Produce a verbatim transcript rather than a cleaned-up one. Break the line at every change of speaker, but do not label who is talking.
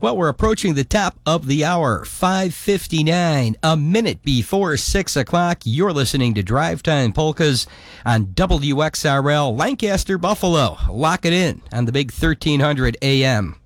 Well, we're approaching the top of the hour, five fifty-nine, a minute before six o'clock. You're listening to Drive Time Polkas on W X R L Lancaster Buffalo. Lock it in on the big thirteen hundred A M.